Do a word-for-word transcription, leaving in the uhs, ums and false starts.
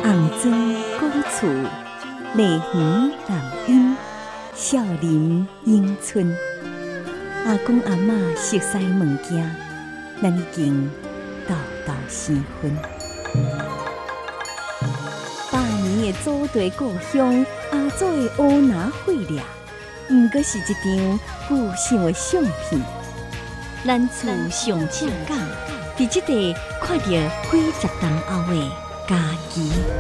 红砖古厝，梨园南荫，少林永春。阿公阿嬷熟悉物件，咱已经道道生分。百年的祖地故乡，阿祖的乌拿血掠，毋过是一张旧相的相片。咱厝上正港，伫即个看到几十栋后的家己。